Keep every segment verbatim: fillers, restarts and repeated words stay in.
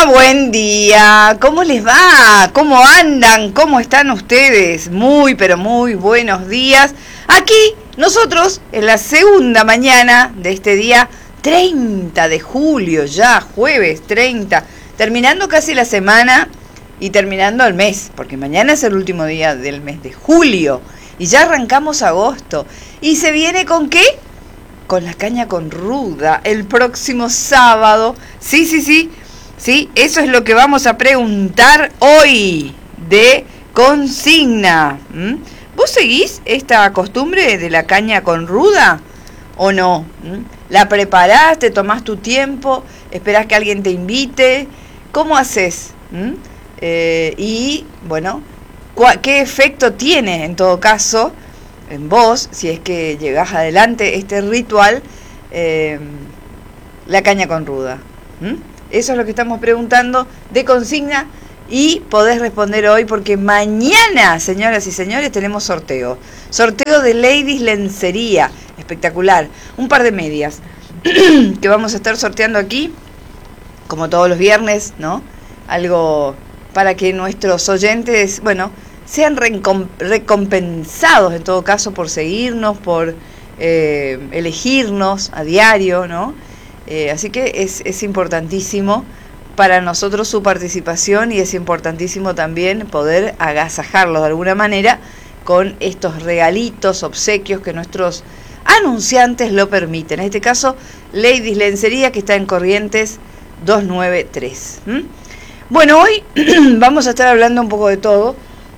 día, buen día. ¿Cómo les va? ¿Cómo andan? ¿Cómo están ustedes? Muy, pero muy buenos días. Aquí, nosotros, en la segunda mañana de este día treinta de julio, ya jueves treinta, terminando casi la semana y terminando el mes, porque mañana es el último día del mes de julio y ya arrancamos agosto. ¿Y se viene con qué? Con la caña con ruda, el próximo sábado. Sí, sí, sí, sí, eso es lo que vamos a preguntar hoy de consigna. ¿Mm? ¿Vos seguís esta costumbre de la caña con ruda o no? ¿Mm? ¿La preparás, te tomás tu tiempo, esperás que alguien te invite? ¿Cómo haces? ¿Mm? Eh, y, bueno, ¿qué efecto tiene en todo caso en vos, si es que llegás adelante este ritual, eh, la caña con ruda? ¿Mm? Eso es lo que estamos preguntando de consigna y podés responder hoy porque mañana, señoras y señores, tenemos sorteo. Sorteo de Ladies Lencería, espectacular. Un par de medias que vamos a estar sorteando aquí, como todos los viernes, ¿no? Algo para que nuestros oyentes, bueno, sean recomp- recompensados en todo caso por seguirnos, por eh, elegirnos a diario, ¿no? Eh, así que es, es importantísimo para nosotros su participación y es importantísimo también poder agasajarlos de alguna manera con estos regalitos, obsequios que nuestros anunciantes lo permiten. En este caso, Ladies Lencería, que está en Corrientes doscientos noventa y tres. ¿Mm? Bueno, hoy vamos a estar hablando un poco de todo.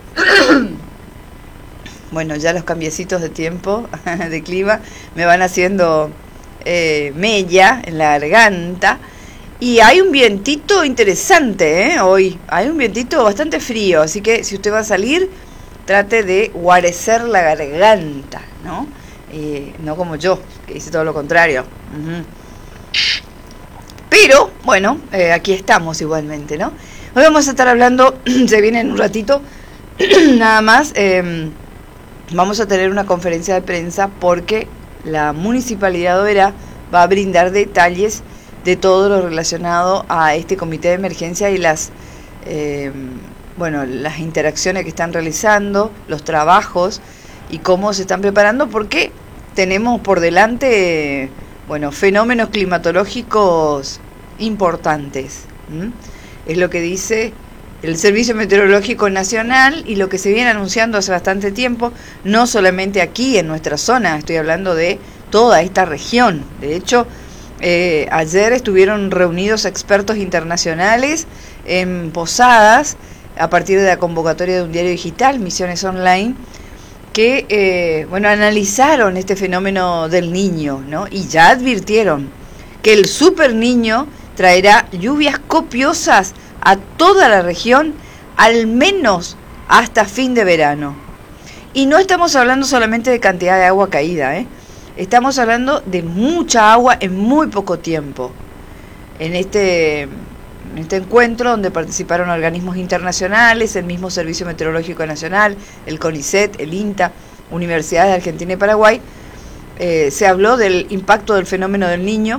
Bueno, ya los cambiecitos de tiempo, de clima, me van haciendo eh, mella en la garganta. Y hay un vientito interesante, ¿eh? Hoy hay un vientito bastante frío, así que si usted va a salir, trate de guarecer la garganta, ¿no? Eh, no como yo, que hice todo lo contrario. Uh-huh. Pero, bueno, eh, aquí estamos igualmente, ¿no? Hoy vamos a estar hablando, se viene en un ratito, nada más, eh, vamos a tener una conferencia de prensa porque la Municipalidad de Oberá va a brindar detalles de todo lo relacionado a este comité de emergencia y las, eh, bueno, las interacciones que están realizando, los trabajos y cómo se están preparando, porque tenemos por delante, bueno, fenómenos climatológicos importantes. ¿Mm? Es lo que dice el Servicio Meteorológico Nacional y lo que se viene anunciando hace bastante tiempo, no solamente aquí en nuestra zona, estoy hablando de toda esta región. De hecho, eh, ayer estuvieron reunidos expertos internacionales en Posadas, a partir de la convocatoria de un diario digital, Misiones Online, que eh, bueno, analizaron este fenómeno del Niño, ¿no? Y ya advirtieron que el super Niño traerá lluvias copiosas a toda la región, al menos hasta fin de verano. Y no estamos hablando solamente de cantidad de agua caída, ¿eh? Estamos hablando de mucha agua en muy poco tiempo. En este, en este encuentro donde participaron organismos internacionales, el mismo Servicio Meteorológico Nacional, el CONICET, el INTA, Universidades de Argentina y Paraguay, eh, se habló del impacto del fenómeno del Niño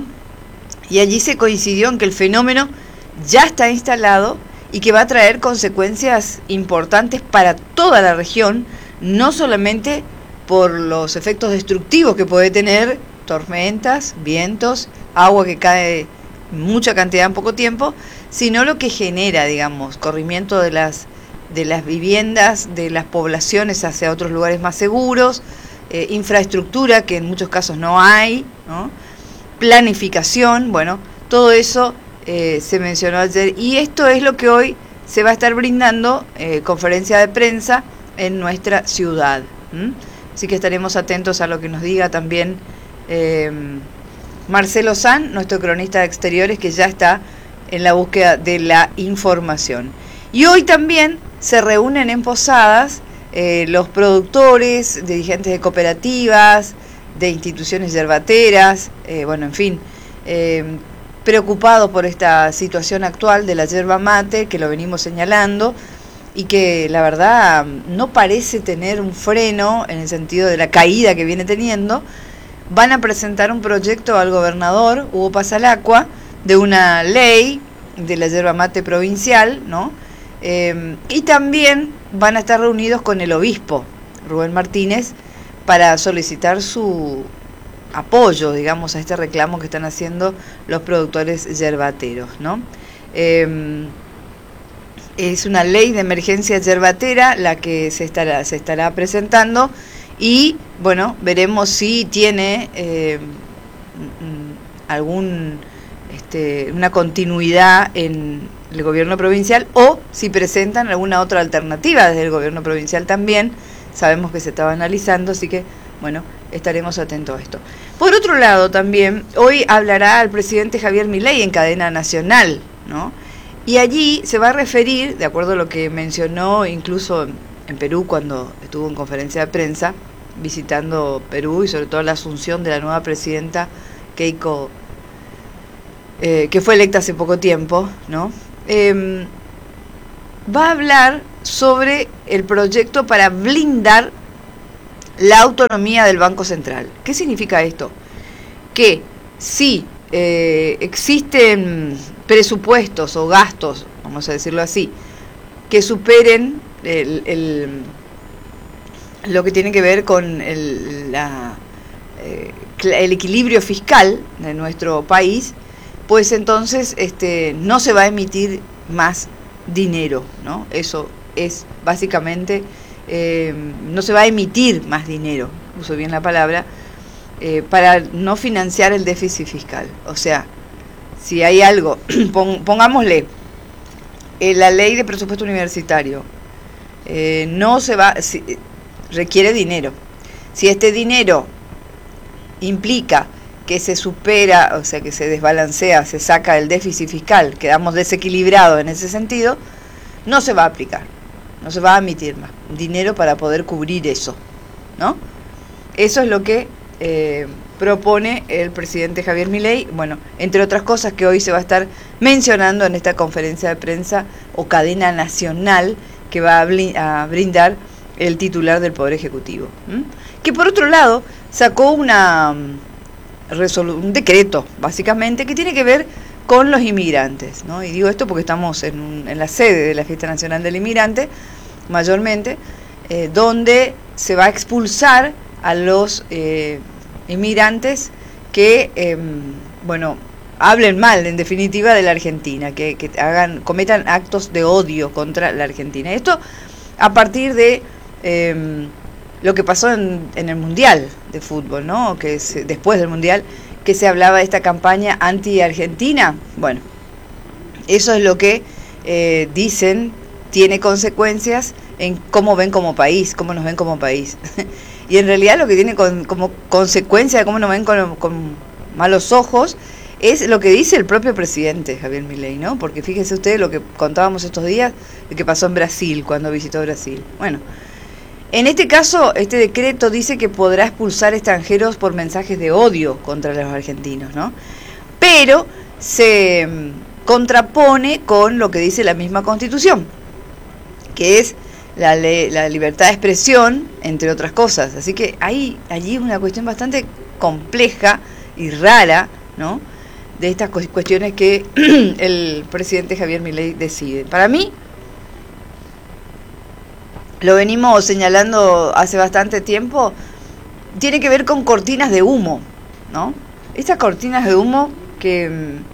y allí se coincidió en que el fenómeno ya está instalado y que va a traer consecuencias importantes para toda la región, no solamente por los efectos destructivos que puede tener, tormentas, vientos, agua que cae en mucha cantidad en poco tiempo, sino lo que genera, digamos, corrimiento de las, de las viviendas, de las poblaciones hacia otros lugares más seguros, eh, infraestructura que en muchos casos no hay, ¿no? Planificación, bueno, todo eso eh, se mencionó ayer y esto es lo que hoy se va a estar brindando, eh, conferencia de prensa en nuestra ciudad. ¿Mm? Así que estaremos atentos a lo que nos diga también eh, Marcelo San, nuestro cronista de exteriores, que ya está en la búsqueda de la información. Y hoy también se reúnen en Posadas eh, los productores, dirigentes de cooperativas, de instituciones yerbateras, eh, bueno, en fin, eh, preocupados por esta situación actual de la yerba mate, que lo venimos señalando, y que la verdad no parece tener un freno en el sentido de la caída que viene teniendo. Van a presentar un proyecto al gobernador Hugo Pasalacqua de una ley de la yerba mate provincial, ¿no? Eh, y también van a estar reunidos con el obispo, Rubén Martínez, para solicitar su apoyo, digamos, a este reclamo que están haciendo los productores yerbateros, ¿no? Eh, es una ley de emergencia yerbatera la que se estará, se estará presentando y, bueno, veremos si tiene eh, algún este, una continuidad en el gobierno provincial o si presentan alguna otra alternativa desde el gobierno provincial también. Sabemos que se estaba analizando, así que, bueno, estaremos atentos a esto. Por otro lado, también, hoy hablará el presidente Javier Milei en cadena nacional, ¿no? Y allí se va a referir, de acuerdo a lo que mencionó incluso en Perú cuando estuvo en conferencia de prensa, visitando Perú y sobre todo la asunción de la nueva presidenta Keiko, eh, que fue electa hace poco tiempo, ¿no? Eh, va a hablar sobre el proyecto para blindar la autonomía del Banco Central. ¿Qué significa esto? Que si eh, existen presupuestos o gastos, vamos a decirlo así, que superen el, el, lo que tiene que ver con el, la, eh, el equilibrio fiscal de nuestro país, pues entonces este, no se va a emitir más dinero, ¿no? Eso es básicamente, eh, no se va a emitir más dinero, uso bien la palabra, eh, para no financiar el déficit fiscal. O sea, si hay algo, pon, pongámosle, eh, la ley de presupuesto universitario, eh, no se va, si, requiere dinero. Si este dinero implica que se supera, o sea, que se desbalancea, se saca el déficit fiscal, quedamos desequilibrados en ese sentido, no se va a aplicar, no se va a emitir más dinero para poder cubrir eso, ¿no? Eso es lo que eh, propone el presidente Javier Milei, bueno, entre otras cosas que hoy se va a estar mencionando en esta conferencia de prensa o cadena nacional que va a, brin- a brindar el titular del Poder Ejecutivo, ¿m? Que por otro lado sacó una... Resolu- un decreto, básicamente, que tiene que ver con los inmigrantes, ¿no? Y digo esto porque estamos en, un, en la sede de la Fiesta Nacional del Inmigrante, mayormente, eh, donde se va a expulsar a los eh, inmigrantes que, eh, bueno, hablen mal, en definitiva, de la Argentina, que, que hagan, cometan actos de odio contra la Argentina. Esto a partir de... Eh, lo que pasó en, en el Mundial de Fútbol, ¿no? Que es, después del Mundial, que se hablaba de esta campaña anti-Argentina. Bueno, eso es lo que eh, dicen tiene consecuencias en cómo ven como país, cómo nos ven como país. Y en realidad lo que tiene con, como consecuencia de cómo nos ven con, con malos ojos es lo que dice el propio presidente Javier Milei, ¿no? Porque fíjense ustedes lo que contábamos estos días, lo que pasó en Brasil, cuando visitó Brasil. Bueno, en este caso, este decreto dice que podrá expulsar extranjeros por mensajes de odio contra los argentinos, ¿no? Pero se contrapone con lo que dice la misma Constitución, que es la, le- la libertad de expresión, entre otras cosas. Así que hay allí una cuestión bastante compleja y rara, ¿no? De estas cu- cuestiones que el presidente Javier Milei decide. Para mí, lo venimos señalando hace bastante tiempo, tiene que ver con cortinas de humo, ¿no? Estas cortinas de humo que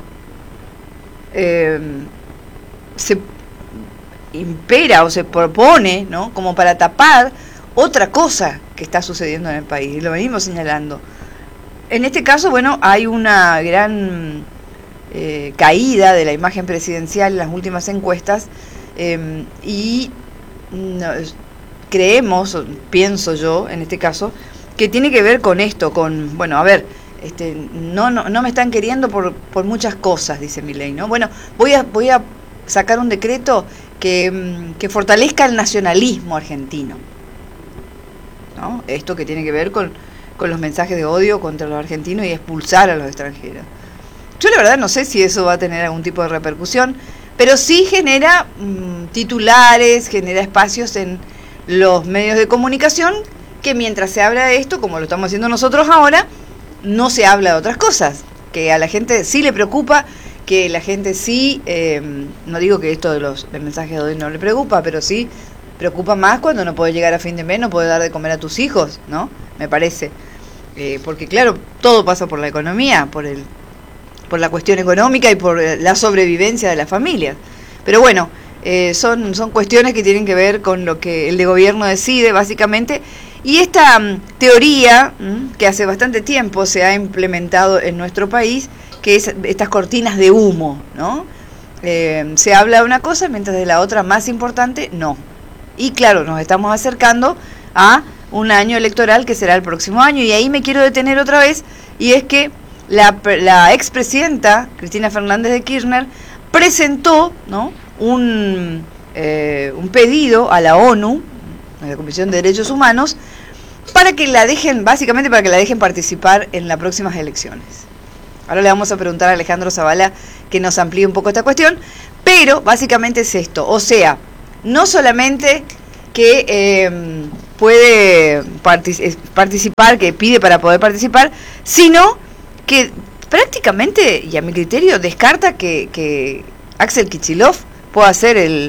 eh, se impera o se propone, ¿no? Como para tapar otra cosa que está sucediendo en el país, y lo venimos señalando. En este caso, bueno, hay una gran eh, caída de la imagen presidencial en las últimas encuestas, eh, y no, creemos, pienso yo, en este caso, que tiene que ver con esto, con, bueno, a ver, este, no, no, no me están queriendo por, por muchas cosas, dice Milei, ¿no? Bueno, voy a, voy a sacar un decreto que, que fortalezca el nacionalismo argentino, ¿no? Esto que tiene que ver con, con los mensajes de odio contra los argentinos y expulsar a los extranjeros. Yo la verdad no sé si eso va a tener algún tipo de repercusión, pero sí genera mmm, titulares, genera espacios en los medios de comunicación que mientras se habla de esto, como lo estamos haciendo nosotros ahora, no se habla de otras cosas, que a la gente sí le preocupa que la gente sí, eh, no digo que esto de los de mensajes de hoy no le preocupa, pero sí preocupa más cuando no podés llegar a fin de mes, no podés dar de comer a tus hijos, ¿no? Me parece. Eh, porque claro, todo pasa por la economía, por el por la cuestión económica y por la sobrevivencia de las familias. Pero bueno, eh, son, son cuestiones que tienen que ver con lo que el de gobierno decide, básicamente. Y esta um, teoría, um, que hace bastante tiempo se ha implementado en nuestro país, que es estas cortinas de humo, ¿no? Eh, se habla de una cosa, mientras de la otra más importante, no. Y claro, nos estamos acercando a un año electoral que será el próximo año, y ahí me quiero detener otra vez, y es que la, la expresidenta Cristina Fernández de Kirchner presentó, ¿no?, un, eh, un pedido a la ONU, a la Comisión de Derechos Humanos, para que la dejen, básicamente para que la dejen participar en las próximas elecciones. Ahora le vamos a preguntar a Alejandro Zavala que nos amplíe un poco esta cuestión, pero básicamente es esto, o sea, no solamente que eh, puede partic- participar, que pide para poder participar, sino que prácticamente, y a mi criterio, descarta que, que Axel Kicillof pueda ser el,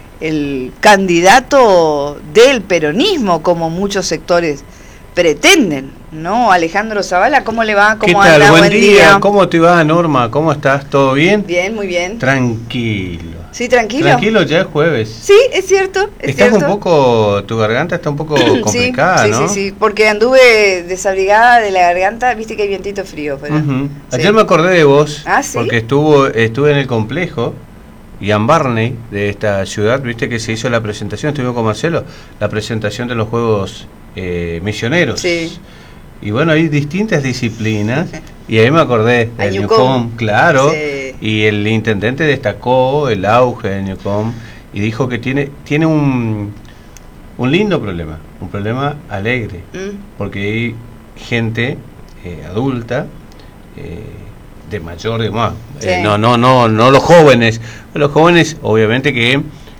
el candidato del peronismo, como muchos sectores pretenden, ¿no? Alejandro Zavala, ¿cómo le va? ¿Cómo ¿Qué tal? anda? Buen, Buen día. día. ¿Cómo te va, Norma? ¿Cómo estás? ¿Todo bien? Bien, muy bien. Tranquilo. Sí, tranquilo. Tranquilo, ya es jueves. Sí, es cierto. Es Estás cierto. un poco, tu garganta está un poco complicada, sí, ¿no? Sí, sí, sí, porque anduve desabrigada de la garganta, viste que hay vientito frío. Pero, Uh-huh. sí. Ayer me acordé de vos, ¿Ah, sí? porque estuvo, estuve en el complejo Ian Barney de esta ciudad, viste que se hizo la presentación, estuvimos con Marcelo, la presentación de los Juegos eh, Misioneros. Sí. Y bueno, hay distintas disciplinas, y ahí me acordé del Newcom, claro, sí. Y el intendente destacó el auge de Newcom y dijo que tiene tiene un, un lindo problema, un problema alegre, Mm. porque hay gente eh, adulta, eh, de mayor, digamos, Sí. eh, no, no, no, no los jóvenes, los jóvenes obviamente que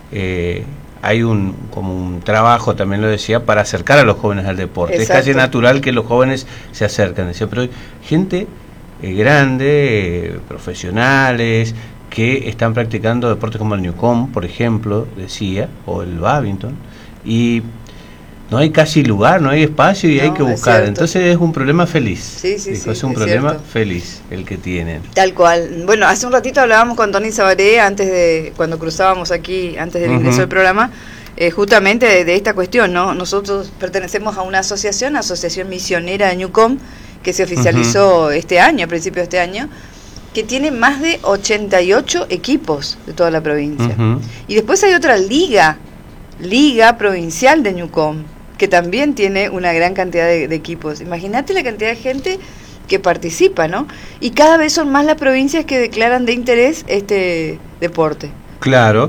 eh, hay un como un trabajo, también lo decía, para acercar a los jóvenes al deporte. Exacto. Es casi natural que los jóvenes se acercan, decía, pero hay gente eh, grande, eh, profesionales, que están practicando deportes como el Newcom, por ejemplo, decía, o el badminton, y no hay casi lugar, no hay espacio y No, hay que es buscar. cierto. Entonces es un problema feliz. Sí, sí, Dijo, sí, es un es problema cierto. feliz el que tienen. Tal cual. Bueno, hace un ratito hablábamos con Tony Sabaré antes de, cuando cruzábamos aquí, antes del Uh-huh. ingreso del programa, eh, justamente de, de esta cuestión, ¿no? Nosotros pertenecemos a una asociación, Asociación Misionera de Newcom, que se oficializó uh-huh. este año, a principios de este año, que tiene más de ochenta y ocho equipos de toda la provincia. Uh-huh. Y después hay otra liga, Liga Provincial de Newcom, que también tiene una gran cantidad de, de equipos. Imagínate la cantidad de gente que participa, ¿no? Y cada vez son más las provincias que declaran de interés este deporte. Claro.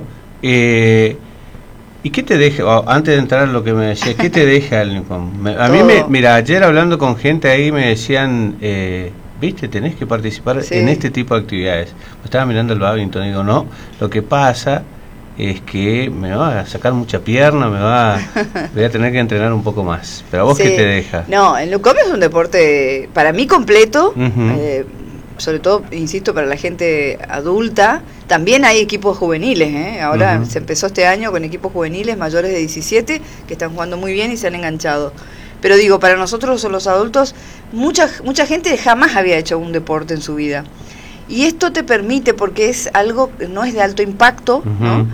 Eh, ¿Y qué te deja, oh, antes de entrar a lo que me decías, qué te deja el Newcom? Me, a Todo. mí, me, mira, ayer hablando con gente ahí me decían, eh, viste, tenés que participar sí. en este tipo de actividades. Me estaba mirando el badminton y digo, no, lo que pasa es que me va a sacar mucha pierna, me va voy a tener que entrenar un poco más. Pero a vos, sí. ¿qué te deja? No, el Newcom es un deporte para mí completo, uh-huh. eh, sobre todo, insisto, para la gente adulta. También hay equipos juveniles, ¿eh? Ahora uh-huh. se empezó este año con equipos juveniles mayores de diecisiete que están jugando muy bien y se han enganchado. Pero digo, para nosotros los adultos, mucha, mucha gente jamás había hecho un deporte en su vida. Y esto te permite, porque es algo que no es de alto impacto, uh-huh. ¿no?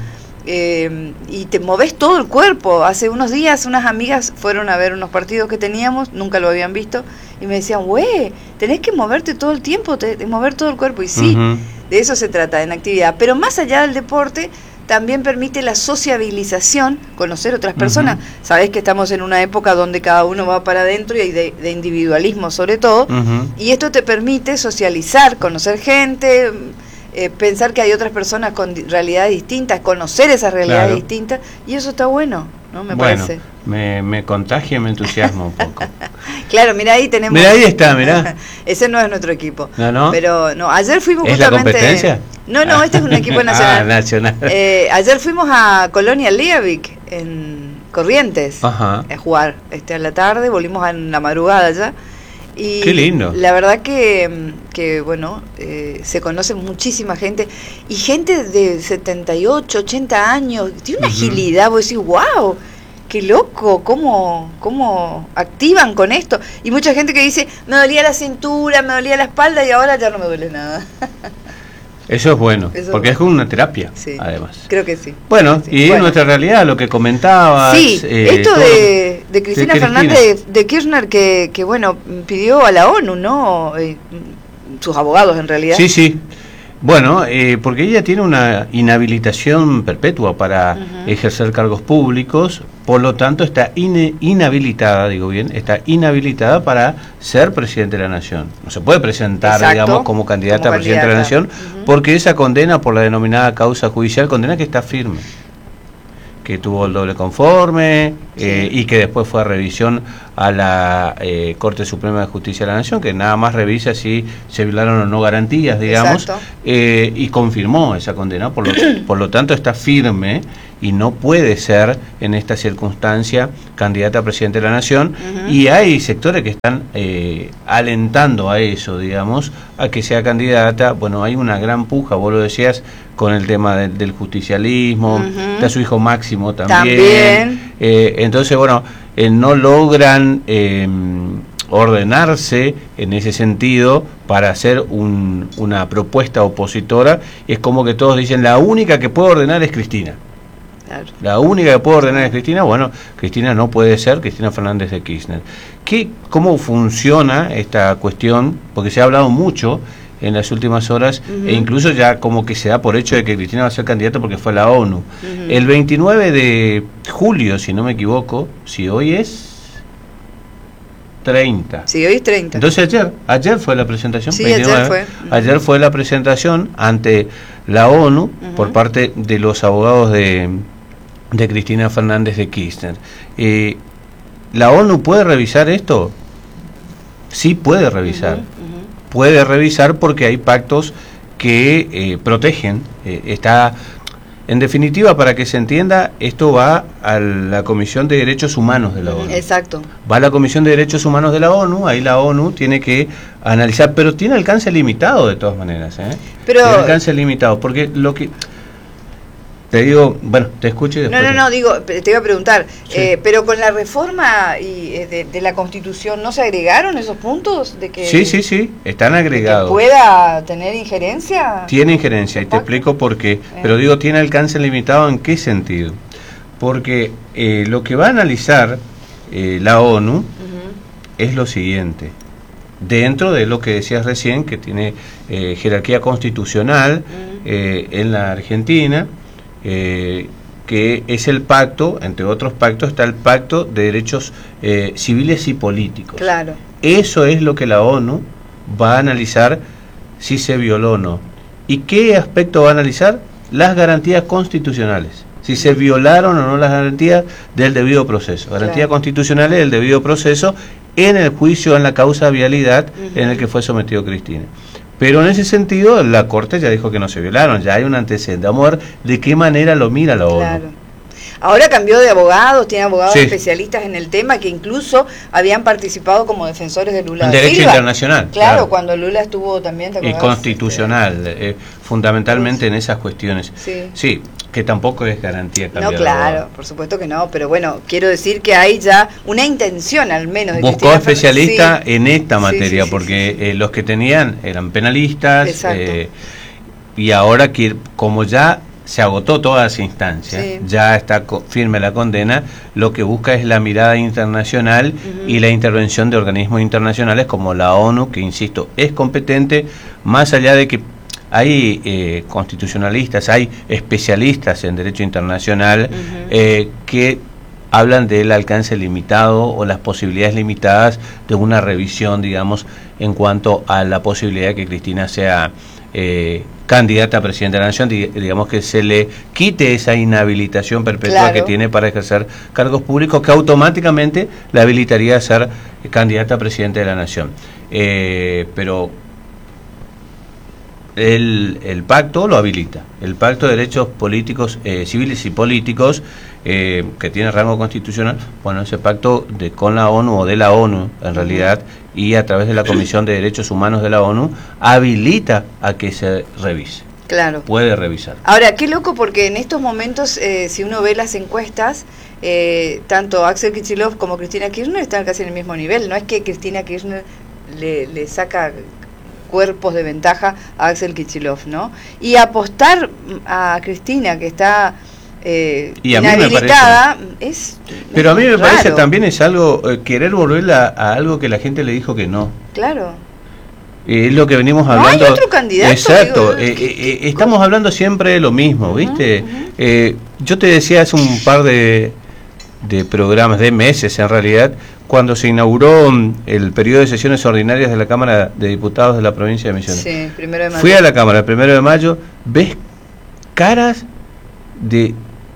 Eh, y te moves todo el cuerpo. Hace unos días unas amigas fueron a ver unos partidos que teníamos, nunca lo habían visto, y me decían, güey, tenés que moverte todo el tiempo, te, te mover todo el cuerpo. Y sí, uh-huh. de eso se trata en actividad. Pero más allá del deporte, también permite la sociabilización, conocer otras personas. Uh-huh. Sabés que estamos en una época donde cada uno va para adentro y hay de, de individualismo sobre todo, uh-huh. y esto te permite socializar, conocer gente, eh, pensar que hay otras personas con realidades distintas, conocer esas realidades claro. distintas, y eso está bueno, ¿no? Me bueno, parece. Me, me contagia, me entusiasma un poco. Claro, mira ahí tenemos... Mira ahí está, mira. Ese no es nuestro equipo. No, no. Pero no, ayer fuimos ¿Es justamente... la competencia? No, no, este es un equipo nacional. Ah, nacional. Eh, ayer fuimos a Colonia Leavic, en Corrientes, Ajá. a jugar este, a la tarde, volvimos en la madrugada ya. Y qué lindo. La verdad que, que bueno, eh, se conoce muchísima gente, y gente de setenta y ocho, ochenta años, tiene una uh-huh. agilidad, vos decís, wow, qué loco, cómo, cómo activan con esto. Y mucha gente que dice, me dolía la cintura, me dolía la espalda y ahora ya no me duele nada. Eso es bueno, Eso porque es como una terapia, sí, además. Creo que sí. Bueno, sí. y bueno. en nuestra realidad, lo que comentabas... Sí, eh, esto de, de Cristina de Fernández de, de Kirchner, que, que, bueno, pidió a la ONU, ¿no? Eh, sus abogados, en realidad. Sí, sí. Bueno, eh, porque ella tiene una inhabilitación perpetua para uh-huh. ejercer cargos públicos, por lo tanto está in, inhabilitada, digo bien, está inhabilitada para ser presidente de la Nación. No se puede presentar, Exacto, digamos, como candidata como a presidente candidata. de la Nación, uh-huh. porque esa condena por la denominada causa judicial, condena que está firme, que tuvo el doble conforme, sí. eh, y que después fue a revisión a la eh, Corte Suprema de Justicia de la Nación, que nada más revisa si se violaron o no garantías, digamos, eh, y confirmó esa condena, por lo, por lo tanto está firme y no puede ser en esta circunstancia candidata a presidente de la Nación, uh-huh. y hay sectores que están eh, alentando a eso, digamos, a que sea candidata. Bueno, hay una gran puja, vos lo decías, con el tema de, del justicialismo, uh-huh. está su hijo Máximo también, también. Eh, entonces, bueno, eh, no logran eh, ordenarse en ese sentido para hacer un, una propuesta opositora. Es como que todos dicen, la única que puede ordenar es Cristina. Claro. La única que puede ordenar es Cristina. Bueno, Cristina no puede ser Cristina Fernández de Kirchner. ¿Qué, ¿Cómo funciona esta cuestión? Porque se ha hablado mucho en las últimas horas, uh-huh. e incluso ya como que se da por hecho de que Cristina va a ser candidata porque fue a la ONU. Uh-huh. El veintinueve de julio, si no me equivoco, si hoy es treinta. Sí, hoy es treinta. Entonces ayer, ayer fue la presentación. Sí, veintinueve, ayer fue. Uh-huh. Ayer fue la presentación ante la ONU uh-huh. por parte de los abogados de, de Cristina Fernández de Kirchner. Eh, ¿La ONU puede revisar esto? Sí puede revisar. Uh-huh. Puede revisar porque hay pactos que eh, protegen. Eh, está, en definitiva, para que se entienda, esto va a la Comisión de Derechos Humanos de la ONU. Exacto. Va a la Comisión de Derechos Humanos de la ONU, ahí la ONU tiene que analizar, pero tiene alcance limitado de todas maneras. ¿eh? Pero, tiene alcance limitado, porque lo que... Te digo, bueno, te escucho y después... No, no, no, digo, te iba a preguntar, sí. eh, pero con la reforma y eh, de, de la Constitución, ¿no se agregaron esos puntos? de que Sí, sí, sí, están agregados. ¿Que pueda tener injerencia? Tiene injerencia, y te explico por qué. Eh. Pero digo, tiene alcance limitado, ¿en qué sentido? Porque eh, lo que va a analizar eh, la ONU uh-huh. es lo siguiente. Dentro de lo que decías recién, que tiene eh, jerarquía constitucional uh-huh. eh, en la Argentina... Eh, que es el pacto, entre otros pactos, está el pacto de derechos eh, civiles y políticos. Claro. Eso es lo que la ONU va a analizar si se violó o no. ¿Y qué aspecto va a analizar? Las garantías constitucionales. Si se violaron o no las garantías del debido proceso. Garantías claro. constitucionales del debido proceso en el juicio, en la causa de vialidad uh-huh. en el que fue sometido Cristina. Pero en ese sentido, la Corte ya dijo que no se violaron, ya hay un antecedente. Vamos a ver de qué manera lo mira la ONU. Claro. Ahora cambió de abogados, tiene abogados sí. especialistas en el tema que incluso habían participado como defensores de Lula. En derecho Silva. internacional. Claro, claro, cuando Lula estuvo también... ¿te y constitucional, eh, fundamentalmente sí. en esas cuestiones. Sí. sí, que tampoco es garantía cambiar. No, claro, por supuesto que no, pero bueno, quiero decir que hay ya una intención al menos de Buscó especialistas sí. en esta materia, sí, sí, porque sí, sí. Eh, los que tenían eran penalistas, eh, y ahora que como ya se agotó toda esa instancia, sí. ya está firme la condena, lo que busca es la mirada internacional uh-huh. y la intervención de organismos internacionales como la ONU, que insisto, es competente, más allá de que hay eh, constitucionalistas, hay especialistas en derecho internacional uh-huh. eh, que hablan del alcance limitado o las posibilidades limitadas de una revisión, digamos, en cuanto a la posibilidad de que Cristina sea eh, candidata a presidenta de la Nación, digamos que se le quite esa inhabilitación perpetua claro. que tiene para ejercer cargos públicos, que automáticamente la habilitaría a ser candidata a presidente de la Nación. Eh, pero el, el pacto lo habilita, el Pacto de Derechos Políticos, eh, Civiles y Políticos, eh, que tiene rango constitucional. Bueno, ese pacto de, con la ONU o de la ONU, en realidad, y a través de la Comisión de Derechos Humanos de la ONU, habilita a que se revise. Claro. Puede revisar. Ahora, qué loco, porque en estos momentos, eh, si uno ve las encuestas, eh, tanto Axel Kicillof como Cristina Kirchner están casi en el mismo nivel. No es que Cristina Kirchner le, le saca cuerpos de ventaja a Axel Kicillof, ¿no? Y apostar a Cristina, que está eh, y a inhabilitada, mí me parece, es pero es a mí me raro. parece también es algo, eh, querer volver a, a algo que la gente le dijo que no. Claro. Eh, es lo que venimos No hablando. hay otro candidato. Exacto. Digo, eh, eh, eh, estamos hablando siempre de lo mismo, ¿viste? Uh-huh, uh-huh. Eh, yo te decía hace un par de, de programas, de meses en realidad, cuando se inauguró el periodo de sesiones ordinarias de la Cámara de Diputados de la provincia de Misiones. Sí, primero de mayo. Fui a la Cámara el primero de mayo, ves caras de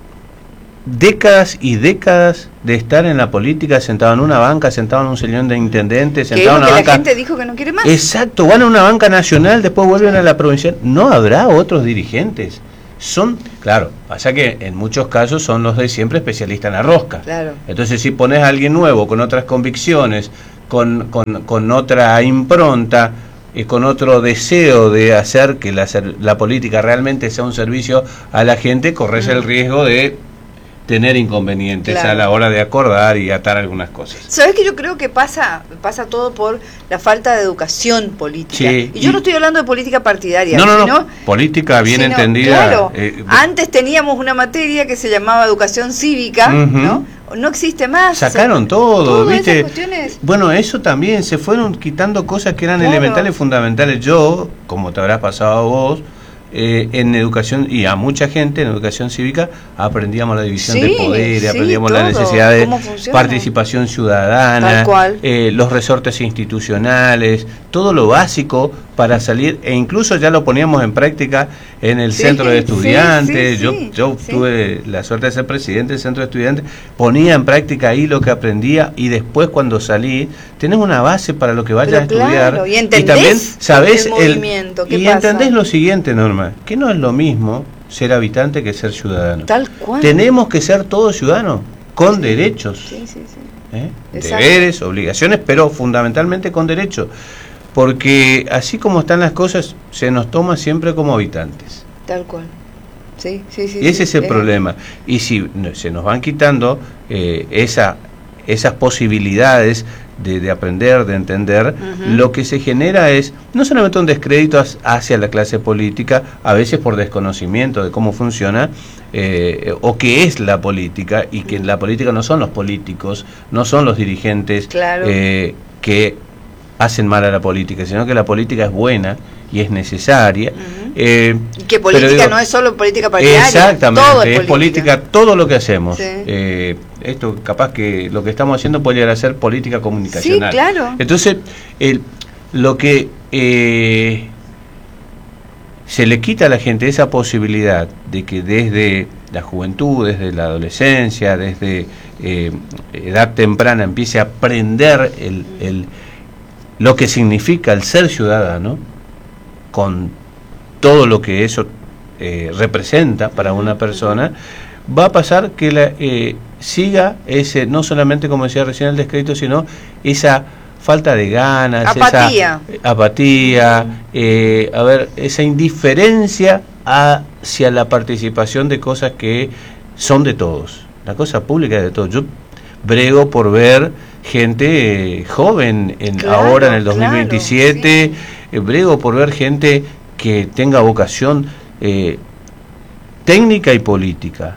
décadas y décadas de estar en la política, sentado en una banca, sentado en un sillón de intendente, sentado en una que banca. La gente dijo que no quiere más. Exacto, van a una banca nacional, después vuelven a la provincial. No habrá otros dirigentes. Son, claro, pasa que en muchos casos son los de siempre especialistas en la rosca. Claro. Entonces, si pones a alguien nuevo, con otras convicciones, con, con, con otra impronta, y con otro deseo de hacer que la, la política realmente sea un servicio a la gente, corres mm. el riesgo de tener inconvenientes, claro, a la hora de acordar y atar algunas cosas. ¿Sabes que yo creo que pasa pasa todo por la falta de educación política? Sí, y yo y no estoy hablando de política partidaria. No, no, sino, no, política bien sino, entendida. Claro, eh, antes teníamos una materia que se llamaba educación cívica, uh-huh, ¿no? No existe más. Sacaron todo, ¿viste? Bueno, eso también, se fueron quitando cosas que eran, claro, elementales, fundamentales. Yo, como te habrás pasado a vos, Eh, en educación, y a mucha gente en educación cívica, aprendíamos la división, sí, de poderes, sí, aprendíamos todo, la necesidad de participación ciudadana, eh, los resortes institucionales, todo lo básico para salir, e incluso ya lo poníamos en práctica en el sí, centro de estudiantes. Sí, sí, yo sí, yo sí. tuve la suerte de ser presidente del centro de estudiantes, ponía en práctica ahí lo que aprendía, y después cuando salí tenés una base para lo que vayas a estudiar, claro, y, y también sabés el movimiento, el, y pasa? entendés lo siguiente, Norma, que no es lo mismo ser habitante que ser ciudadano. Tal cual. Tenemos que ser todos ciudadanos, con sí, derechos, sí, sí, sí. ¿Eh? deberes, obligaciones, pero fundamentalmente con derechos, porque así como están las cosas, se nos toma siempre como habitantes. Tal cual. Sí, sí, sí. Y ese sí, es el sí. problema. Y si se nos van quitando eh, esa, esas posibilidades de, de aprender, de entender, uh-huh, lo que se genera es no solamente un descrédito hacia la clase política, a veces por desconocimiento de cómo funciona eh, o qué es la política, y que la política no son los políticos, no son los dirigentes, claro, eh, que hacen mal a la política, sino que la política es buena y es necesaria. Uh-huh. eh, y que política digo, no es solo política partidaria. Exactamente, todo es, es política. política todo lo que hacemos. Sí. Eh, esto capaz que lo que estamos haciendo puede llegar a ser política comunicacional. Sí, claro. Entonces, el, lo que eh, se le quita a la gente esa posibilidad de que desde la juventud, desde la adolescencia, desde eh, edad temprana empiece a aprender el, el lo que significa el ser ciudadano, con todo lo que eso eh, representa para una persona, va a pasar que la, eh, siga ese, no solamente como decía recién el descrédito, sino esa falta de ganas, apatía, esa apatía, eh, a ver, esa indiferencia hacia la participación de cosas que son de todos. La cosa pública es de todos. Yo brego por ver gente eh, joven en, claro, ahora en el dos mil veintisiete, claro, sí. eh, brego por ver gente que tenga vocación eh, técnica y política.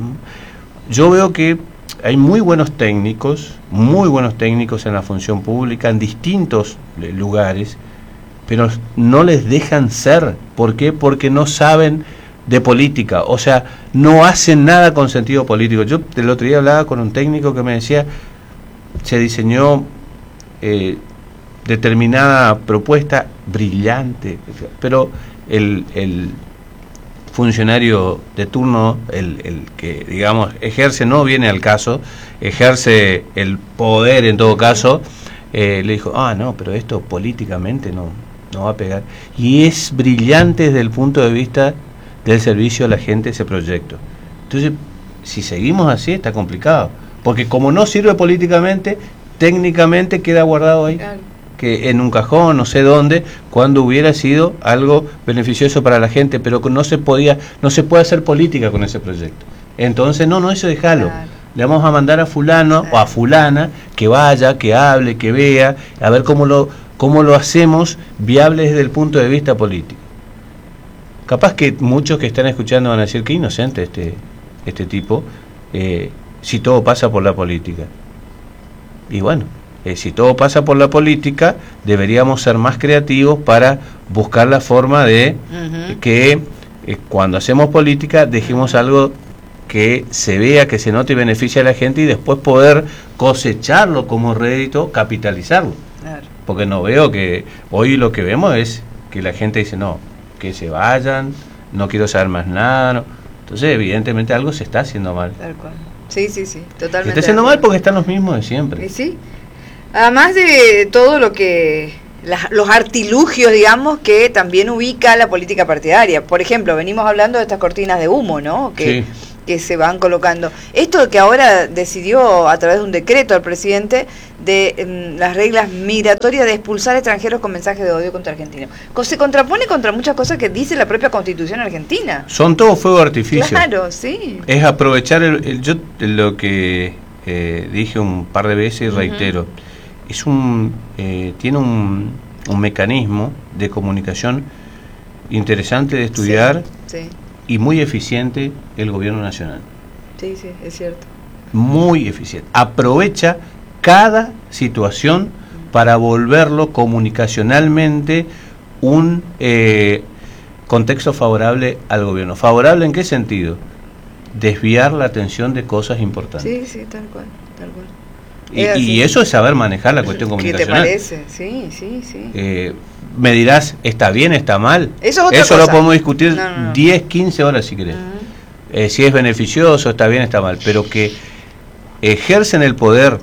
Yo veo que hay muy buenos técnicos, muy buenos técnicos en la función pública, en distintos lugares, pero no les dejan ser. ¿Por qué? Porque no saben de política, o sea, no hacen nada con sentido político. Yo el otro día hablaba con un técnico que me decía, se diseñó eh, determinada propuesta brillante, pero el, el funcionario de turno, el, el que digamos ejerce, no viene al caso, ejerce el poder en todo caso, eh, le dijo, ah no, pero esto políticamente no, no va a pegar. Y es brillante desde el punto de vista del servicio a la gente ese proyecto. Entonces, si seguimos así, está complicado. Porque como no sirve políticamente, técnicamente queda guardado ahí. Claro. Que en un cajón, no sé dónde, cuando hubiera sido algo beneficioso para la gente, pero no se podía, no se puede hacer política con ese proyecto. Entonces, no, no, eso déjalo. Claro. Le vamos a mandar a fulano claro. o a fulana que vaya, que hable, que vea, a ver cómo lo, cómo lo hacemos viable desde el punto de vista político. Capaz que muchos que están escuchando van a decir que inocente este, este tipo, eh, si todo pasa por la política. Y bueno, Eh, si todo pasa por la política, deberíamos ser más creativos para buscar la forma de uh-huh. eh, que eh, cuando hacemos política dejemos algo que se vea, que se note y beneficie a la gente y después poder cosecharlo como rédito, capitalizarlo. Claro. Porque no veo que hoy lo que vemos es que la gente dice no, que se vayan, no quiero saber más nada. No. Entonces evidentemente algo se está haciendo mal. Tal cual. Sí, sí, sí, totalmente. Se está haciendo mal porque están los mismos de siempre. ¿Y sí? Además de todo lo que, la, los artilugios, digamos, que también ubica la política partidaria. Por ejemplo, venimos hablando de estas cortinas de humo, ¿no? Que, sí. que se van colocando. Esto que ahora decidió a través de un decreto el presidente de um, las reglas migratorias de expulsar extranjeros con mensajes de odio contra argentinos. Se contrapone contra muchas cosas que dice la propia Constitución argentina. Son todo fuego de artificio. Claro, sí. Es aprovechar el, el yo lo que eh, dije un par de veces y reitero. Uh-huh. Es un eh, tiene un, un mecanismo de comunicación interesante de estudiar sí, sí. y muy eficiente el gobierno nacional. Sí, sí, es cierto. Muy eficiente. Aprovecha cada situación para volverlo comunicacionalmente un eh, contexto favorable al gobierno. ¿Favorable en qué sentido? Desviar la atención de cosas importantes. Sí, sí, tal cual, tal cual. Y, y eso es saber manejar la cuestión comunicacional. ¿Qué te parece? Sí, sí, sí. Eh, me dirás, ¿está bien, está mal? Eso, es otra eso cosa. Lo podemos discutir no, no, no. diez, quince horas si querés. Uh-huh. Eh, si es beneficioso, está bien, está mal. Pero que ejercen el poder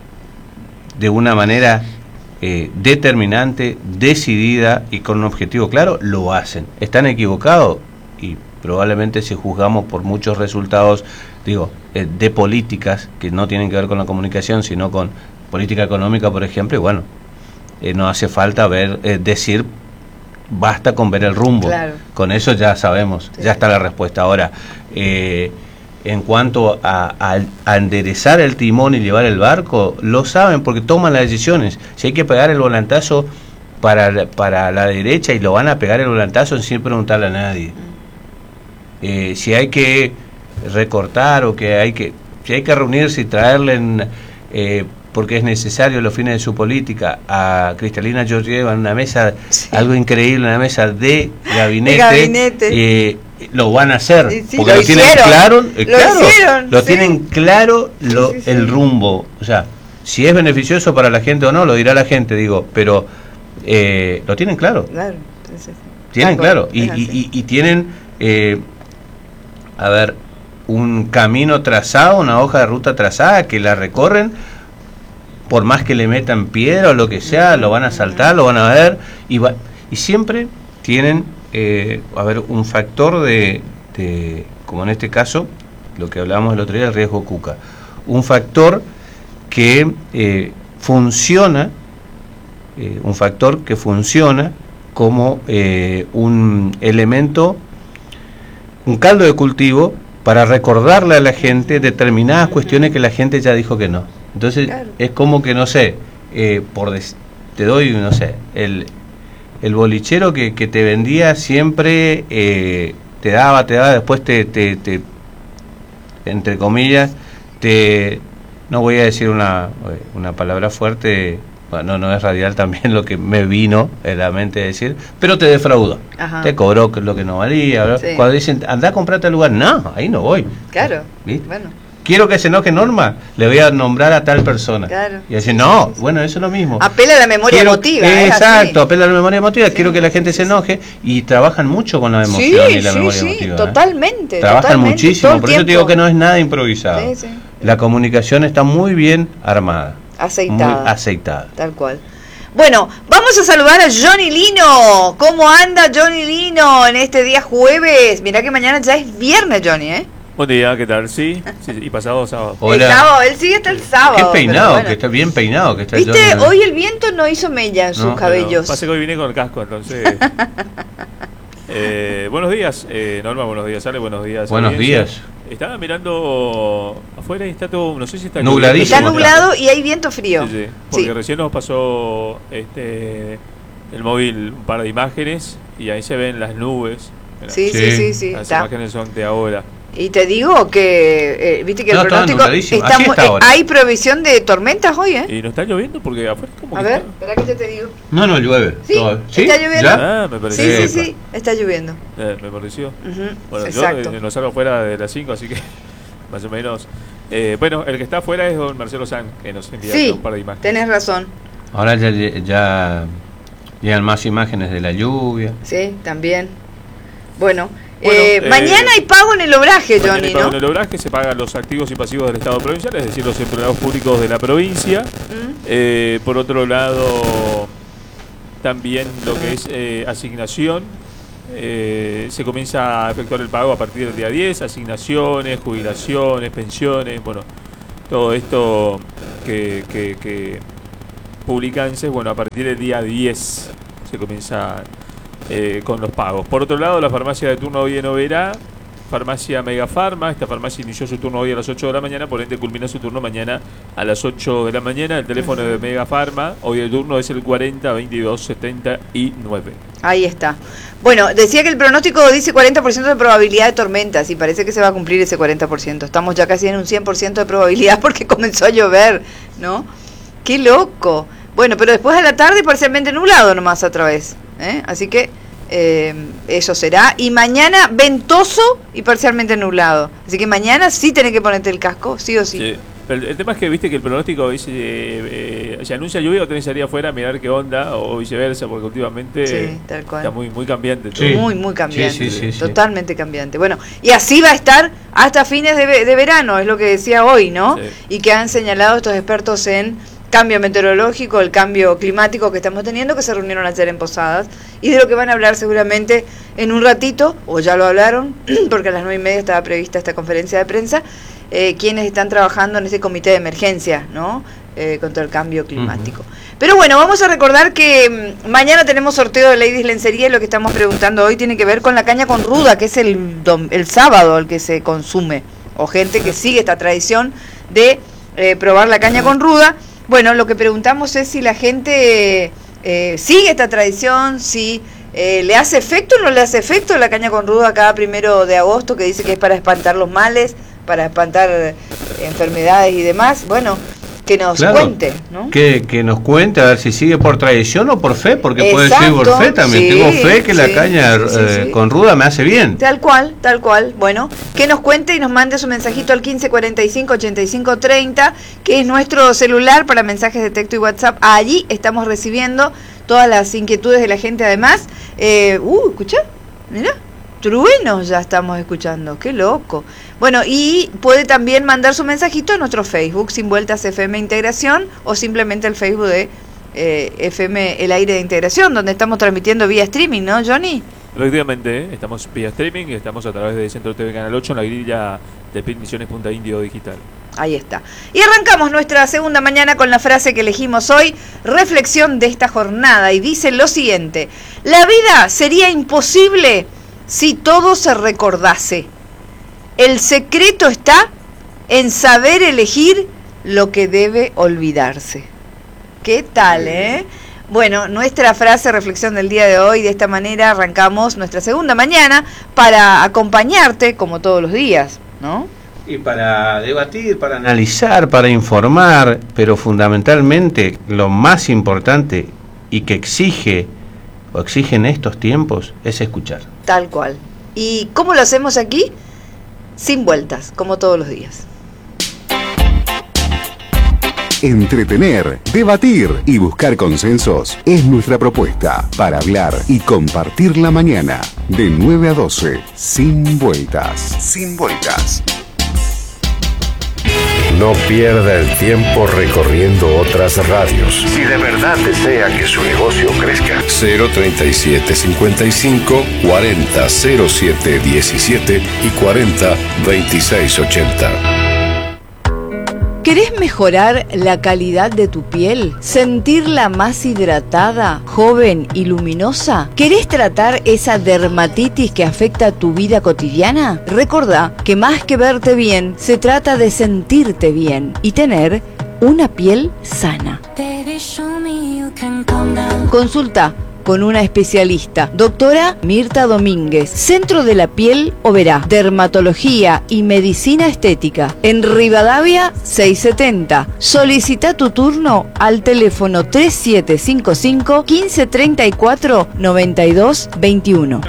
de una manera eh, determinante, decidida y con un objetivo claro, lo hacen. ¿Están equivocados? Y probablemente si juzgamos por muchos resultados, digo, eh, de políticas que no tienen que ver con la comunicación, sino con política económica, por ejemplo, y bueno, eh, no hace falta ver, eh, decir, basta con ver el rumbo. Claro. Con eso ya sabemos, sí. ya está la respuesta. Ahora, eh, en cuanto a, a, a enderezar el timón y llevar el barco, lo saben porque toman las decisiones. Si hay que pegar el volantazo para, para la derecha y lo van a pegar el volantazo sin preguntarle a nadie. Eh, si hay que recortar o que hay que si hay que reunirse y traerle en, eh, porque es necesario los fines de su política a Cristalina Georgieva en una mesa, sí. algo increíble, una mesa de gabinete, de gabinete. Eh, lo van a hacer sí, sí, porque lo, lo tienen claro, eh, lo, claro, hicieron, lo sí. tienen claro lo, sí, sí, el sí. rumbo, o sea, si es beneficioso para la gente o no, lo dirá la gente, digo, pero eh, lo tienen claro, claro sí, sí. tienen claro, y, y, y, y tienen eh, a ver, un camino trazado, una hoja de ruta trazada que la recorren, por más que le metan piedra o lo que sea, lo van a saltar, lo van a ver, y, va, y siempre tienen, eh, a ver, un factor de, de, como en este caso, lo que hablábamos el otro día, el riesgo Cuca, un factor que eh, funciona, eh, un factor que funciona como eh, un elemento, un caldo de cultivo para recordarle a la gente determinadas cuestiones que la gente ya dijo que no. Entonces, claro. es como que, no sé, eh, por des te doy, no sé, el, el bolichero que, que te vendía siempre, eh, te daba, te daba, después te, te, te, entre comillas, te, no voy a decir una, una palabra fuerte, bueno, no es radial también lo que me vino en la mente decir, pero te defraudó. Ajá. Te cobró lo que no valía. Sí. Cuando dicen, anda a comprarte al lugar, no, ahí no voy. Claro. ¿Viste? Bueno. Quiero que se enoje Norma, le voy a nombrar a tal persona. Claro. Y decir, no, sí, sí. bueno, eso es lo mismo. Apela a la memoria Quiero, emotiva. Eh, exacto, así. apela a la memoria emotiva. Sí, Quiero que la gente sí, se enoje y trabajan mucho con la emoción sí, y la sí, memoria sí, emotiva. Totalmente. ¿eh? Trabajan totalmente, muchísimo, por eso te digo que no es nada improvisado. Sí, sí. La comunicación está muy bien armada. Aceitada. Muy aceitada. Tal cual. Bueno, vamos a saludar a Johnny Lino. ¿Cómo anda Johnny Lino en este día jueves? Mirá que mañana ya es viernes, Johnny, ¿eh? Buen día, ¿qué tal? Sí, sí, sí, y pasado sábado. Hola. El sábado, él sigue hasta el sábado. Qué peinado, bueno. que está bien peinado. Que está ¿Viste? Johnny, ¿no? Hoy el viento no hizo mella en sus no, cabellos. Pase que hoy vine con el casco, entonces... eh, buenos días, eh, Norma, buenos días, Ale, buenos días. Buenos audiencia. días. Estaba mirando afuera y está todo, no sé si está... Nubladísimo. Está nublado y hay viento frío. Sí, sí, porque Sí. recién nos pasó este el móvil un par de imágenes y ahí se ven las nubes. Mirá, Sí, sí, Sí. sí, sí. las Está. imágenes son de ahora. Y te digo que, eh, viste que No, el estaba pronóstico nubladísimo. está Así muy, está eh, ahora. hay provisión de tormentas hoy, ¿eh? Y no está lloviendo porque afuera como A que ver, está... espera que yo te digo. No, no llueve. Sí, Todo- está lloviendo. ¿Ya? Ah, me Sí, pareció. sí, Epa. sí, está lloviendo. Eh, me pareció. Ujú, Bueno, exacto. yo eh, no salgo fuera de las cinco, así que más o menos. Eh, bueno, el que está afuera es don Marcelo Sanz, que nos envía Sí, un par de imágenes. tenés razón. Ahora ya, ya llegan más imágenes de la lluvia. Sí, también. Bueno, Bueno, eh, eh, mañana hay pago en el obraje, Mañana Johnny, hay pago ¿no? en el obraje se pagan los activos y pasivos del Estado provincial, es decir, los empleados públicos de la provincia. Mm. Eh, por otro lado, también lo que es eh, asignación. Eh, se comienza a efectuar el pago a partir del día diez, asignaciones, jubilaciones, pensiones, bueno, todo esto que, que, que publica ANSES, bueno, a partir del día diez se comienza eh, con los pagos. Por otro lado, la farmacia de turno hoy en Oberá, farmacia Megafarma, esta farmacia inició su turno hoy a las ocho de la mañana, por ende culmina su turno mañana a las ocho de la mañana. El teléfono de Megafarma, hoy el turno es el cuarenta veintidós setenta y nueve. Ahí está. Bueno, decía que el pronóstico dice cuarenta por ciento de probabilidad de tormentas y parece que se va a cumplir ese cuarenta por ciento. Estamos ya casi en un cien por ciento de probabilidad porque comenzó a llover, ¿no? ¡Qué loco! Bueno, pero después a la tarde parcialmente nublado nomás otra vez, ¿eh? Así que eh, eso será. Y mañana ventoso y parcialmente nublado. Así que mañana sí tenés que ponerte el casco, sí o sí. Sí. El, el tema es que viste que el pronóstico dice eh, eh, se anuncia lluvia o tenés que salir afuera a mirar qué onda o viceversa, porque últimamente Sí, tal cual. está muy muy cambiante todo. Sí. Muy, muy cambiante. Sí, sí, sí, sí. Totalmente cambiante. Bueno, y así va a estar hasta fines de, ve- de verano, es lo que decía hoy, ¿no? Sí. Y que han señalado estos expertos en cambio meteorológico, el cambio climático que estamos teniendo, que se reunieron ayer en Posadas, y de lo que van a hablar seguramente en un ratito, o ya lo hablaron, porque a las nueve y media estaba prevista esta conferencia de prensa, eh, quienes están trabajando en ese comité de emergencia, ¿no? Eh, contra el cambio climático. Uh-huh. Pero bueno, vamos a recordar que mmm, mañana tenemos sorteo de Ladies Lencería y lo que estamos preguntando hoy tiene que ver con la caña con ruda, que es el, dom- el sábado el que se consume, o gente que sigue esta tradición de eh, probar la caña con ruda. Bueno, lo que preguntamos es si la gente eh, sigue esta tradición, si eh, le hace efecto o no le hace efecto la caña con ruda cada primero de agosto, que dice que es para espantar los males, para espantar eh, enfermedades y demás. Bueno, que nos Claro, cuente, ¿no? Que, que nos cuente a ver si sigue por tradición o por fe, porque puede Exacto, ser por fe también. sí, Tengo fe que la sí, caña sí, sí, eh, sí. con ruda me hace bien. Tal cual, tal cual. Bueno, que nos cuente y nos mande su mensajito al quince cuarenta y cinco ochenta y cinco treinta, que es nuestro celular para mensajes de texto y WhatsApp. Allí estamos recibiendo todas las inquietudes de la gente. Además, eh, uh, escuchá, mirá, truenos ya estamos escuchando, qué loco. Bueno, y puede también mandar su mensajito a nuestro Facebook, Sin Vueltas F M Integración, o simplemente el Facebook de eh, F M El Aire de Integración, donde estamos transmitiendo vía streaming, ¿no, Johnny? Efectivamente, ¿eh? Estamos vía streaming, estamos a través de Centro T V Canal ocho en la grilla de P I T Misiones Punta Indio Digital. Ahí está. Y arrancamos nuestra segunda mañana con la frase que elegimos hoy, reflexión de esta jornada, y dice lo siguiente: la vida sería imposible si todo se recordase. El secreto está en saber elegir lo que debe olvidarse. ¿Qué tal, eh? Bueno, nuestra frase reflexión del día de hoy, de esta manera arrancamos nuestra segunda mañana para acompañarte como todos los días, ¿no? Y para debatir, para analizar, para informar, pero fundamentalmente lo más importante y que exige o exigen estos tiempos es escuchar. Tal cual. ¿Y cómo lo hacemos aquí? Sin vueltas, como todos los días. Entretener, debatir y buscar consensos es nuestra propuesta para hablar y compartir la mañana. De nueve a doce, sin vueltas. Sin vueltas. no pierda el tiempo recorriendo otras radios. Si de verdad desea que su negocio crezca. cero treinta y siete cincuenta y cinco cuarenta cero siete diecisiete y cuarenta veintiséis ochenta. ¿Querés mejorar la calidad de tu piel? ¿Sentirla más hidratada, joven y luminosa? ¿Querés tratar esa dermatitis que afecta tu vida cotidiana? Recordá que más que verte bien, se trata de sentirte bien y tener una piel sana. Consulta con una especialista, doctora Mirta Domínguez, Centro de la Piel Oberá, Dermatología y Medicina Estética, en Rivadavia seiscientos setenta. Solicita tu turno al teléfono tres siete cinco cinco, uno cinco tres cuatro, nueve dos dos uno.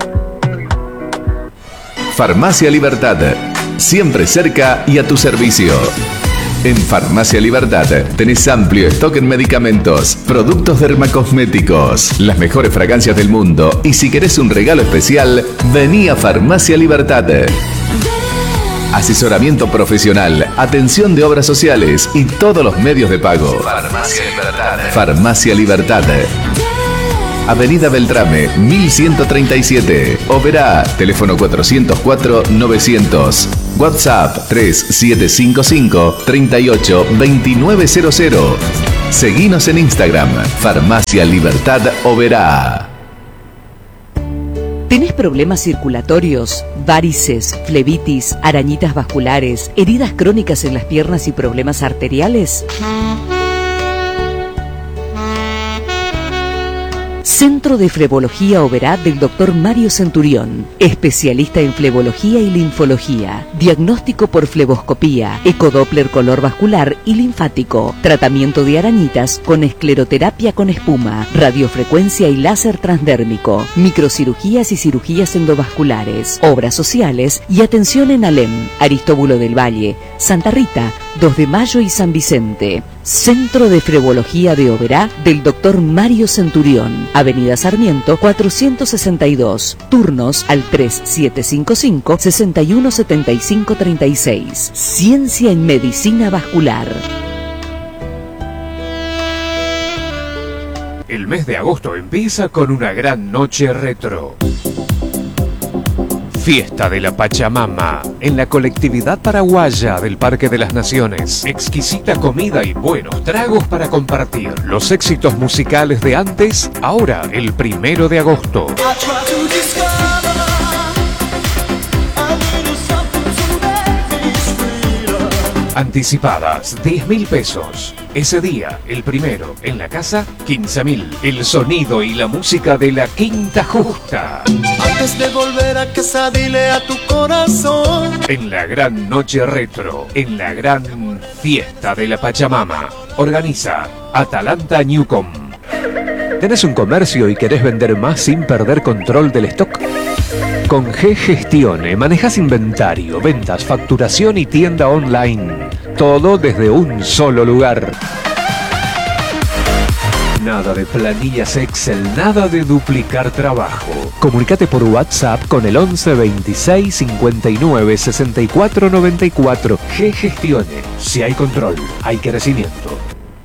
Farmacia Libertad, siempre cerca y a tu servicio. En Farmacia Libertad tenés amplio stock en medicamentos, productos dermacosméticos, las mejores fragancias del mundo y si querés un regalo especial, vení a Farmacia Libertad. Asesoramiento profesional, atención de obras sociales y todos los medios de pago. Farmacia Libertad. Farmacia Libertad. Avenida Beltrame, mil ciento treinta y siete. Oberá, teléfono cuatrocientos cuatro novecientos. WhatsApp tres siete cinco cinco, treinta y ocho, veintinueve cero cero. Seguinos en Instagram, Farmacia Libertad Oberá. ¿Tenés problemas circulatorios, varices, flebitis, arañitas vasculares, heridas crónicas en las piernas y problemas arteriales? Centro de Flebología Oberá del doctor Mario Centurión, especialista en flebología y linfología, diagnóstico por fleboscopía, ecodoppler color vascular y linfático, tratamiento de arañitas con escleroterapia con espuma, radiofrecuencia y láser transdérmico, microcirugías y cirugías endovasculares, obras sociales y atención en Alem, Aristóbulo del Valle, Santa Rita, dos de Mayo y San Vicente. Centro de Flebología de Oberá del doctor Mario Centurión, Avenida Sarmiento cuatrocientos sesenta y dos, turnos al tres siete cinco cinco, seis uno siete cinco tres seis. Ciencia en Medicina Vascular. El mes de agosto empieza con una gran noche retro. Fiesta de la Pachamama, en la colectividad paraguaya del Parque de las Naciones. Exquisita comida y buenos tragos para compartir. Los éxitos musicales de antes, ahora el primero de agosto. Anticipadas, diez mil pesos. Ese día, el primero, en la casa, quince mil. El sonido y la música de la Quinta Justa. Antes de volver a casa, dile a tu corazón. En la gran noche retro, en la gran fiesta de la Pachamama. Organiza Atalanta Newcom. ¿Tenés un comercio y querés vender más sin perder control del stock? Con G Gestione manejas inventario, ventas, facturación y tienda online. Todo desde un solo lugar. Nada de planillas Excel, nada de duplicar trabajo. Comunicate por WhatsApp con el once veintiséis cincuenta y nueve sesenta y cuatro noventa y cuatro. G Gestione. Si hay control, hay crecimiento.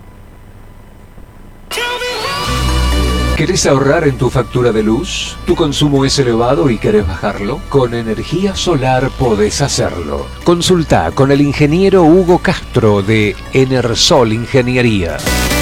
¿Querés ahorrar en tu factura de luz? ¿Tu consumo es elevado y querés bajarlo? Con energía solar podés hacerlo. Consulta con el ingeniero Hugo Castro de Enersol Ingeniería.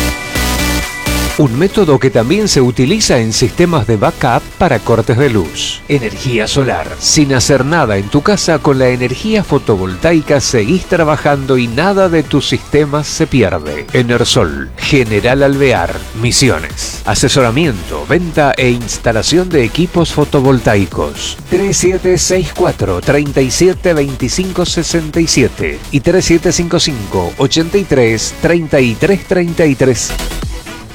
Un método que también se utiliza en sistemas de backup para cortes de luz. Energía solar. Sin hacer nada en tu casa, con la energía fotovoltaica seguís trabajando y nada de tus sistemas se pierde. Enersol, General Alvear, Misiones. Asesoramiento, venta e instalación de equipos fotovoltaicos. tres siete seis cuatro, tres siete dos cinco seis siete y tres siete cinco cinco, ochenta y tres, treinta y tres treinta y tres.